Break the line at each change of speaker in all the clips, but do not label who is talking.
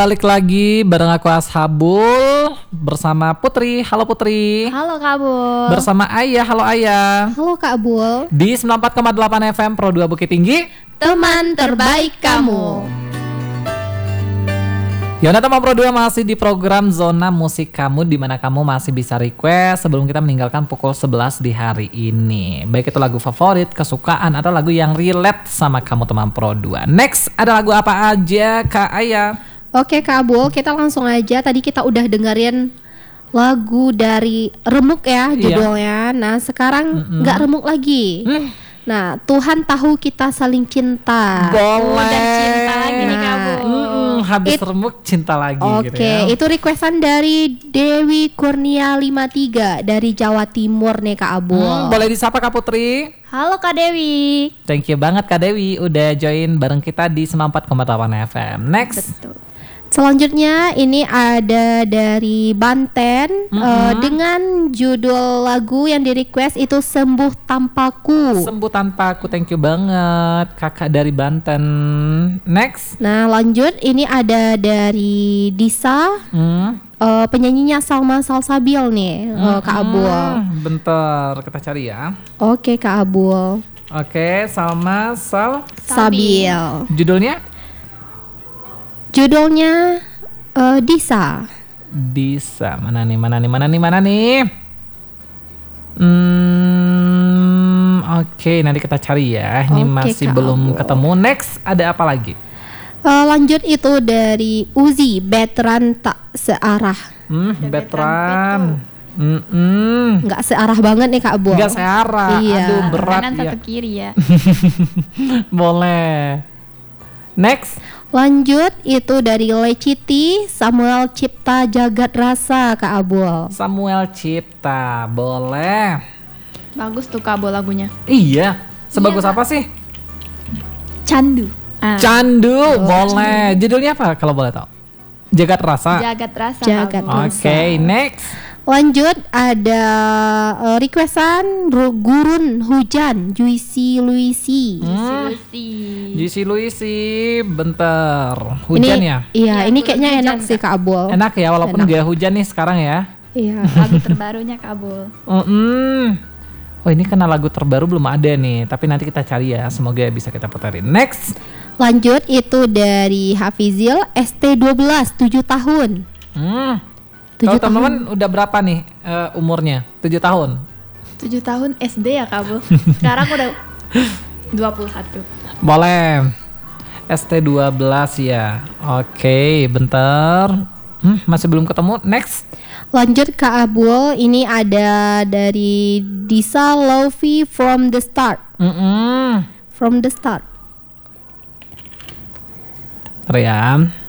Balik lagi bareng aku Ashabul bersama Putri. Halo Putri.
Halo Kak Bul.
Bersama Ayah. Halo Ayah.
Halo Kak Bul.
Di 94,8 FM Pro 2 Bukit Tinggi.
Teman terbaik kamu.
Yona teman Pro 2 masih di program Zona Musik Kamu, di mana kamu masih bisa request sebelum kita meninggalkan pukul 11 di hari ini. Baik itu lagu favorit, kesukaan, atau lagu yang relate sama kamu teman Pro 2. Next, ada lagu apa aja Kak Ayah?
Oke Kak Bul, kita langsung aja. Tadi kita udah dengerin lagu dari Remuk ya judulnya. Nah sekarang nggak remuk lagi. Nah, Tuhan tahu kita saling cinta.
Boleh.
Dan cinta lagi nih Kak Bul.
Habis remuk cinta lagi gitu ya.
Oke, itu requestan dari Dewi Kurnia 53 dari Jawa Timur nih Kak Abul.
Boleh disapa Kak Putri?
Halo Kak Dewi.
Thank you banget Kak Dewi udah join bareng kita di 94,8 FM. Next.
Betul. Selanjutnya ini ada dari Banten dengan judul lagu yang di request itu Sembuh Tanpaku.
Sembuh Tanpaku, thank you banget kakak dari Banten. Next.
Nah lanjut ini ada dari Disa, penyanyinya Salma Salsabil nih Kak Abul.
Bentar kita cari ya.
Oke Kak Abul.
Oke, Salma
Sabil. Judulnya Disa.
Disa. Mana nih? Oke, nanti kita cari ya. Ini
Oke,
masih
Kak Abul.
ketemu. Next, ada apa lagi?
Lanjut itu dari Uzi, Veteran Tak Searah.
Veteran.
Nggak searah banget nih Kak Abul.
Nggak searah.
Iya.
Aduh, berat
kanan
ya.
satu kiri ya.
Boleh. Next.
Lanjut itu dari Leciti, Samuel Cipta Jagat Rasa Kak Abul.
Samuel Cipta, boleh.
Bagus tuh Kak Bol lagunya.
Iya, sebagus apa sih?
Candu.
Candu, boleh. Judulnya apa kalau boleh tahu? Jagat Rasa.
Jagat Rasa.
Jagat
Kak Bol.
Rasa.
Oke, next.
Lanjut ada requestan Gurun Hujan, Juicy Luisi.
Juicy Luisi, bentar. Hujan
Ini,
ya?
Iya,
Iya,
ini
Gurun
kayaknya
Hujan,
enak sih Kak Abul.
Enak ya, walaupun
Enak.
gak hujan nih sekarang ya.
Iya.
Lagu terbarunya Kak Bol.
Oh ini karena lagu terbaru belum ada nih, tapi nanti kita cari ya, semoga bisa kita puterin. Next.
Lanjut itu dari Hafizil ST12 7 tahun. 7
Kalau
tahun.
teman-teman udah berapa nih umurnya? 7 tahun?
7 tahun SD ya Kak Bol. Sekarang udah 21.
Boleh. ST12 ya. Oke, bentar. Masih belum ketemu. Next.
Lanjut Kak Abul, ini ada dari Disa Lofi From The Start. From The Start.
Ntar ya.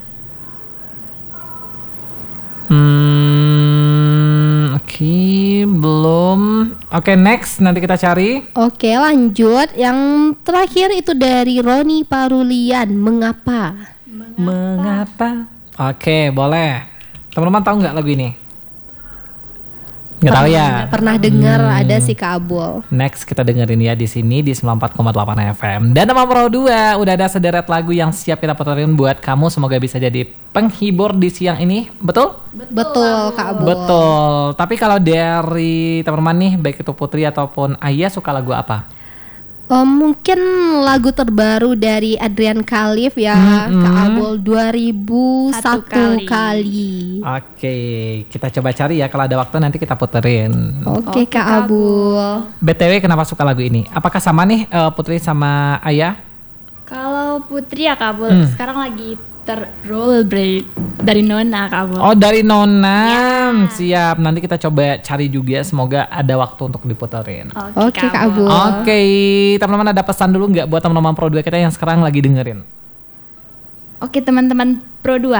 Oke, belum. Oke, next. Nanti kita cari.
Oke lanjut, yang terakhir itu dari Roni Parulian, Mengapa?
Mengapa? Oke, boleh. Teman-teman tahu nggak lagu ini? Nggak tahu ya.
Pernah dengar ada sih Kak Abul.
Next kita dengerin ya di sini di 94,8 FM. Dan teman Pro 2 udah ada sederet lagu yang siap kita puterin buat kamu, semoga bisa jadi penghibur di siang ini. Betul?
Betul Kak Abul.
Betul. Tapi kalau dari teman-teman nih, baik itu Putri ataupun Ayah, suka lagu apa?
Mungkin lagu terbaru dari Adrian Khalif ya, Kak Abul, 2001 kali.
Oke, kita coba cari ya, kalau ada waktu nanti kita puterin.
Oke Kak Abul.
BTW kenapa suka lagu ini? Apakah sama nih Putri sama Ayah?
Kalau Putri ya Kak Bol, sekarang lagi rollerblade dari Nona Kak Bol.
Oh dari Nona, siap. Nanti kita coba cari juga, semoga ada waktu untuk diputerin.
Oke Kak Abul.
Oke, teman-teman ada pesan dulu nggak buat teman-teman Pro 2 kita yang sekarang lagi dengerin?
Oke teman-teman Pro 2,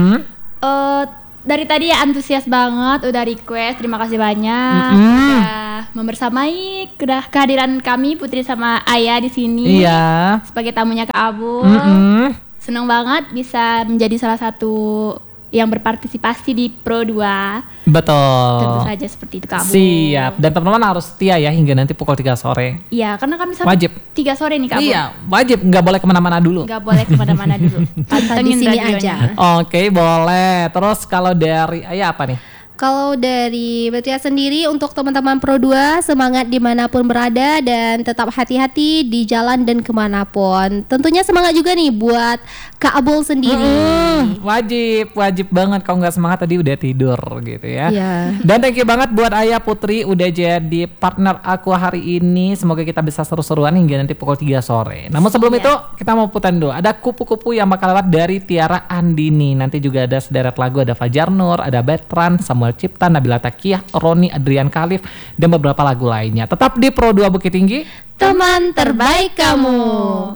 dari tadi ya antusias banget, udah request, terima kasih banyak. Udah membersamai kehadiran kami Putri sama Ayah di sini.
Iya.
Sebagai tamunya Kak Abul. Seneng banget bisa menjadi salah satu yang berpartisipasi di Pro 2.
Betul.
Tentu saja seperti itu Kak Bu.
Siap. Dan teman-teman harus setia ya hingga nanti pukul 3 sore.
Iya, karena kami sampai
Wajib.
3 sore nih Kak Bu.
Iya, wajib. Nggak boleh kemana-mana dulu.
Nggak boleh kemana-mana dulu. Pantengin
di sini
radionya.
aja.
Oke, boleh. Terus kalau dari Ayah apa nih?
Kalau dari Betria sendiri untuk teman-teman Pro 2 semangat dimanapun berada dan tetap hati-hati di jalan dan kemanapun. Tentunya semangat juga nih buat Kak Abul sendiri.
Wajib banget. Kalau nggak semangat tadi udah tidur gitu ya.
Iya.
Dan thank you banget buat Ayah Putri udah jadi partner aku hari ini. Semoga kita bisa seru-seruan hingga nanti pukul 3 sore. Namun sebelum itu kita mau putar dulu. Ada kupu-kupu yang bakal lewat dari Tiara Andini. Nanti juga ada sederet lagu, ada Fajar Nur, ada Betran, Samuel Cipta, Nabila Takiyah, Roni, Adrian Khalif, dan beberapa lagu lainnya. Tetap di Pro 2 Bukit Tinggi.
Teman terbaik kamu.